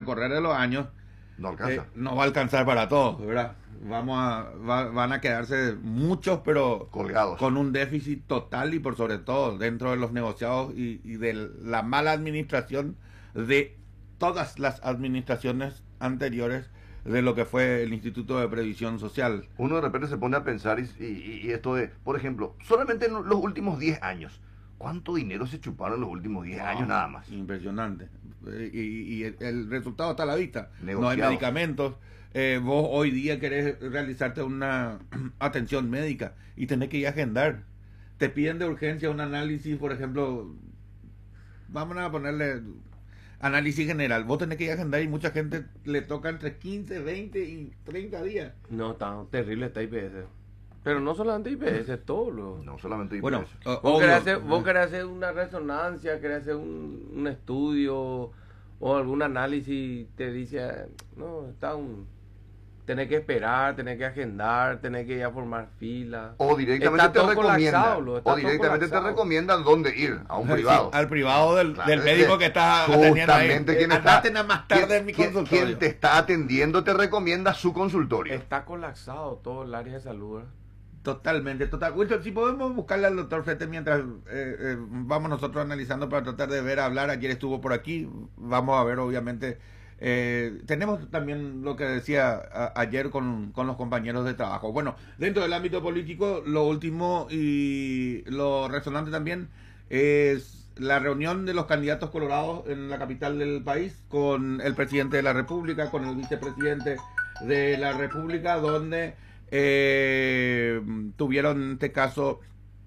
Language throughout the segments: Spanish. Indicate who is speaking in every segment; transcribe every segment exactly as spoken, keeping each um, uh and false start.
Speaker 1: correr de los años,
Speaker 2: No alcanza.
Speaker 1: eh, no va a alcanzar para todos, ¿verdad? Vamos a, va- van a quedarse muchos, pero
Speaker 2: Colgados.
Speaker 1: con un déficit total y por sobre todo dentro de los negociados y, y de la mala administración de todas las administraciones anteriores de lo que fue el Instituto de Previsión Social.
Speaker 2: Uno de repente se pone a pensar y, y- y esto de, por ejemplo, solamente en los últimos diez años, ¿cuánto dinero se chuparon en los últimos diez años nada más?
Speaker 1: Impresionante. Eh, Y, y el, el resultado está a la vista. No hay
Speaker 2: Negociado.
Speaker 1: medicamentos. Eh, vos hoy día querés realizarte una atención médica y tenés que ir a agendar. Te piden de urgencia un análisis, por ejemplo, vamos a ponerle análisis general. Vos tenés que ir a agendar y mucha gente le toca entre quince, veinte y treinta días.
Speaker 3: No, está terrible esta I P S. Pero no solamente I P S, todo lo...
Speaker 2: No solamente
Speaker 1: Bueno,
Speaker 2: I P S.
Speaker 1: o-
Speaker 3: Vos
Speaker 1: obvio.
Speaker 3: querés, hacer, vos querés hacer una resonancia, querés hacer un, un estudio o algún análisis, te dice, no, está un... Tenés que esperar, tenés que agendar, tenés que ir a formar fila.
Speaker 2: O directamente
Speaker 3: Está
Speaker 2: te
Speaker 3: todo
Speaker 2: recomienda.
Speaker 3: colapsado, lo- está
Speaker 2: O
Speaker 3: todo
Speaker 2: directamente te
Speaker 3: colapsado.
Speaker 2: recomiendan dónde ir, a un
Speaker 1: Sí,
Speaker 2: privado.
Speaker 1: al privado del,
Speaker 2: Claro,
Speaker 1: del
Speaker 2: es
Speaker 1: médico
Speaker 2: que
Speaker 1: que está atendiendo ahí.
Speaker 2: justamente quien
Speaker 1: Eh,
Speaker 2: está-
Speaker 1: andate nada más tarde
Speaker 2: quien-
Speaker 1: en mi
Speaker 2: quien-
Speaker 1: consultorio.
Speaker 2: quien te está atendiendo te recomienda su consultorio.
Speaker 3: Está colapsado todo el área de salud. ¿verdad?
Speaker 1: Totalmente, total. Wilson, si podemos buscarle al doctor Fete mientras eh, eh, vamos nosotros analizando para tratar de ver, hablar. Ayer estuvo por aquí, vamos a ver, obviamente. Eh, tenemos también lo que decía a, ayer con, con los compañeros de trabajo. Bueno, dentro del ámbito político, lo último y lo resonante también es la reunión de los candidatos colorados en la capital del país con el presidente de la República, con el vicepresidente de la República, donde eh, tuvieron en este caso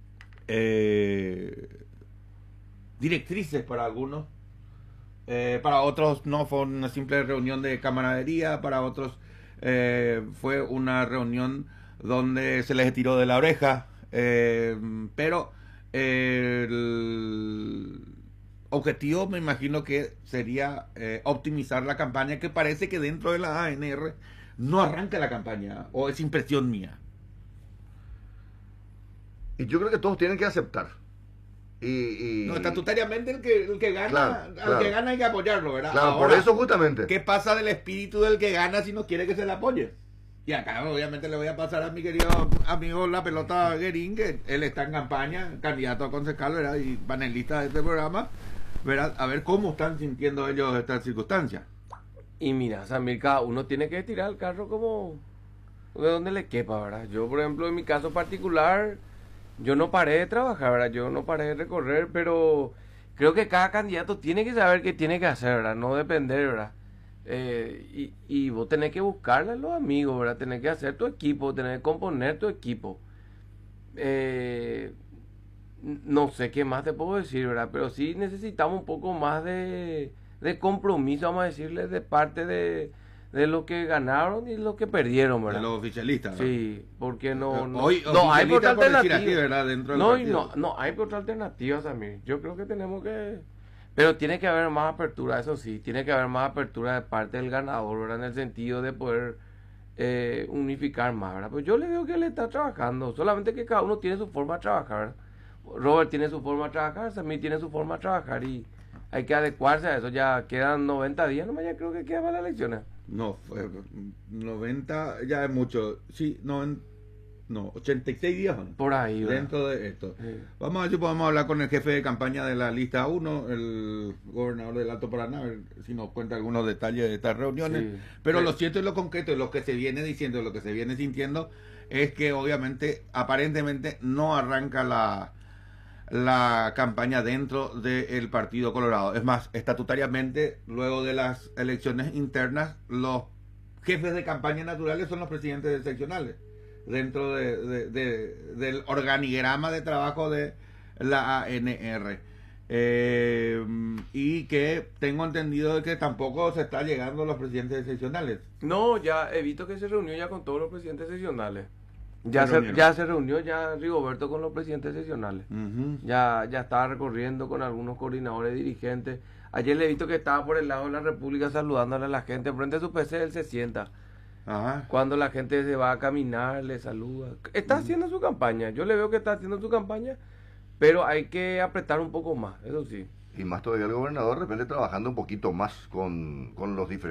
Speaker 1: eh, directrices para algunos, eh, para otros no fue una simple reunión de camaradería, para otros eh, fue una reunión donde se les tiró de la oreja, eh, pero eh, el objetivo me imagino que sería eh, optimizar la campaña, que parece que dentro de la A N R no arranca la campaña, o es impresión mía.
Speaker 2: Y yo creo que todos tienen que aceptar. Y, y-
Speaker 1: No, estatutariamente el que, el que gana,
Speaker 2: Claro,
Speaker 1: al
Speaker 2: claro.
Speaker 1: que gana hay que apoyarlo, ¿verdad?
Speaker 2: Claro, por
Speaker 1: Ahora,
Speaker 2: eso justamente.
Speaker 1: ¿qué pasa del espíritu del que gana si no quiere que se le apoye? Y acá obviamente le voy a pasar a mi querido amigo La Pelota Guerín, que él está en campaña, candidato a concejal, ¿verdad? Y panelista de este programa, ¿verdad? A ver cómo están sintiendo ellos estas circunstancias.
Speaker 3: Y mira, Samir, cada uno tiene que tirar el carro como de donde le quepa, ¿verdad? Yo, por ejemplo, en mi caso particular, yo no paré de trabajar, ¿verdad? Yo no paré de recorrer, pero creo que cada candidato tiene que saber qué tiene que hacer, ¿verdad? No depender, ¿verdad? Eh, y, y vos tenés que buscarle a los amigos, ¿verdad? Tenés que hacer tu equipo, tenés que componer tu equipo. Eh, no sé qué más te puedo decir, ¿verdad? Pero sí necesitamos un poco más de, de compromiso, vamos a decirle, de parte de, de los que ganaron y los que perdieron,
Speaker 1: De
Speaker 3: ¿verdad?
Speaker 1: los oficialistas, ¿verdad?
Speaker 3: Sí, porque no, no,
Speaker 1: Hoy,
Speaker 3: no hay otra
Speaker 1: oficialista por decir
Speaker 3: alternativa.
Speaker 1: aquí, ¿verdad? Dentro del
Speaker 3: No, y
Speaker 1: partido.
Speaker 3: no, no hay otra alternativa, Samir. Yo creo que tenemos que... Pero tiene que haber más apertura, eso sí, tiene que haber más apertura de parte del ganador, ¿verdad? En el sentido de poder eh, unificar más, ¿verdad? Pues yo le veo que él está trabajando, solamente que cada uno tiene su forma de trabajar, ¿verdad? Robert tiene su forma de trabajar, Samir tiene su forma de trabajar y hay que adecuarse a eso. Ya quedan noventa días, no ya creo que quedan para las elecciones.
Speaker 1: No, fue noventa ya es mucho. Sí, no, no, ochenta y seis días, ¿no?
Speaker 3: Por ahí, ¿verdad?
Speaker 1: Dentro de esto.
Speaker 3: Sí.
Speaker 1: Vamos a ver si podemos hablar con el jefe de campaña de la lista uno, el gobernador del Alto Paraná, a ver si nos cuenta algunos detalles de estas reuniones.
Speaker 3: Sí.
Speaker 1: Pero
Speaker 3: Sí.
Speaker 1: lo cierto y lo concreto, lo que se viene diciendo, lo que se viene sintiendo, es que obviamente, aparentemente, no arranca la, la campaña dentro del Partido Colorado. Es más, estatutariamente, luego de las elecciones internas, los jefes de campaña naturales son los presidentes seccionales dentro de, de- de- del organigrama de trabajo de la A N R. Eh, y que tengo entendido de que tampoco se está llegando a los presidentes seccionales.
Speaker 3: No, ya he visto que se reunió ya con todos los presidentes seccionales. Ya
Speaker 1: Se
Speaker 3: se,
Speaker 1: reunieron.
Speaker 3: ya se reunió ya Rigoberto con los presidentes seccionales.
Speaker 1: Ujú.
Speaker 3: Ya, ya estaba recorriendo con algunos coordinadores dirigentes. Ayer le he visto que estaba por el lado de la República saludándole a la gente. Frente a su P C él se sienta.
Speaker 1: Ajá.
Speaker 3: Cuando la gente se va a caminar, le saluda. Está haciendo su campaña. Yo le veo que está haciendo su campaña, pero hay que apretar un poco más, eso sí.
Speaker 2: Y más todavía el gobernador de repente trabajando un poquito más con, con los diferentes